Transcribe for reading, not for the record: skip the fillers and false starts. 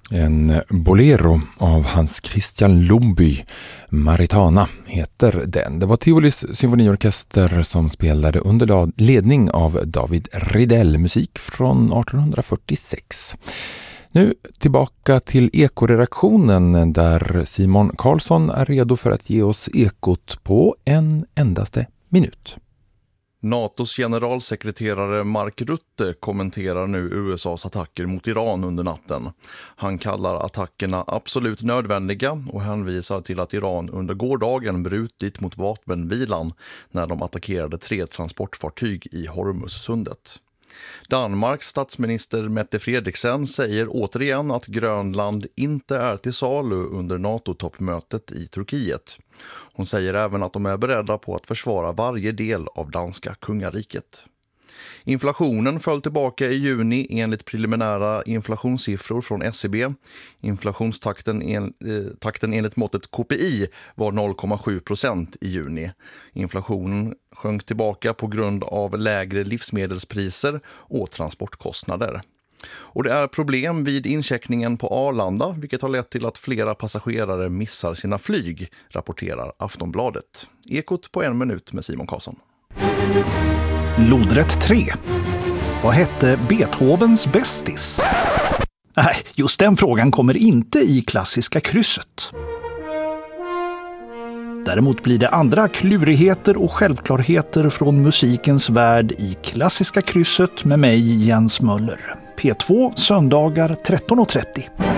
En bolero av Hans Christian Lumbye, Maritana heter den. Det var Tivolis symfoniorkester som spelade under ledning av David Ridell, musik från 1846. Nu tillbaka till ekoredaktionen där Simon Karlsson är redo för att ge oss ekot på en endaste minut. NATOs generalsekreterare Mark Rutte kommenterar nu USAs attacker mot Iran under natten. Han kallar attackerna absolut nödvändiga och hänvisar till att Iran under gårdagen brutit mot vapenvilan när de attackerade 3 transportfartyg i Hormuzsundet. Danmarks statsminister Mette Frederiksen säger återigen att Grönland inte är till salu under NATO-toppmötet i Turkiet. Hon säger även att de är beredda på att försvara varje del av danska kungariket. Inflationen föll tillbaka i juni enligt preliminära inflationssiffror från SCB. Inflationstakten enligt måttet KPI var 0,7% i juni. Inflationen sjönk tillbaka på grund av lägre livsmedelspriser och transportkostnader. Och det är problem vid incheckningen på Arlanda, vilket har lett till att flera passagerare missar sina flyg, rapporterar Aftonbladet. Ekot på 1 minut med Simon Karlsson. Lodrätt 3. Vad hette Beethovens bästis? Nej, just den frågan kommer inte i klassiska krysset. Däremot blir det andra klurigheter och självklarheter från musikens värld i klassiska krysset med mig, Jens Möller. P2 söndagar 13.30.